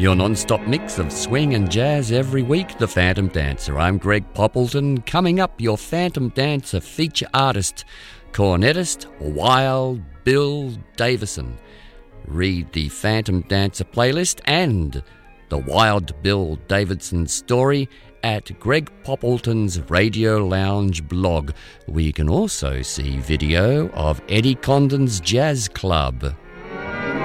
Your non-stop mix of swing and jazz every week, The Phantom Dancer. I'm Greg Poppleton. Coming up, your Phantom Dancer feature artist, cornetist Wild Bill Davison. Read the Phantom Dancer playlist and the Wild Bill Davison story at Greg Poppleton's Radio Lounge blog, where you can also see video of Eddie Condon's Jazz Club.